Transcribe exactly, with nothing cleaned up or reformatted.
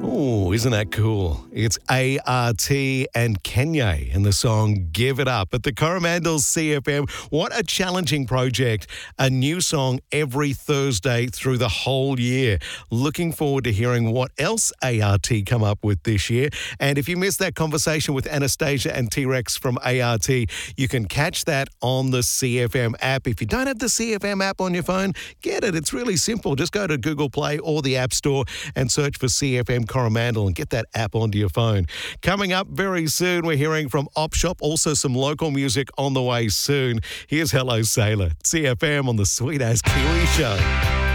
Oh, isn't that cool? It's A R T and Kanye in the song Give It Up at the Coromandel C F M. What a challenging project. A new song every Thursday through the whole year. Looking forward to hearing what else A R T come up with this year. And if you missed that conversation with Anastasia and T-Rex from A R T, you can catch that on the C F M app. If you don't have the C F M app on your phone, get it. It's really simple. Just go to Google Play or the App Store and search for C F M Coromandel and get that app onto your phone. Coming up very soon, we're hearing from Op Shop, also some local music on the way soon. Here's Hello Sailor, C F M on the Sweet As Kiwi Show.